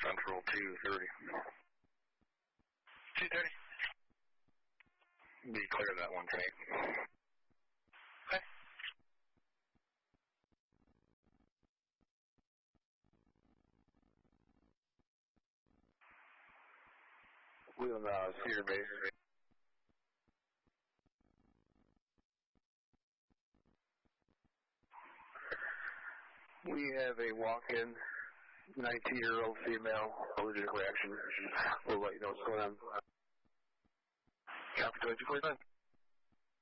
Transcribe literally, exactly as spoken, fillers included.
Central two thirty. two thirty. Be clear of that one tank. Okay. We'll uh, see your base. We have a walk-in nineteen-year-old female allergic reaction. We'll let you know what's going on. Copy twenty-two forty-nine.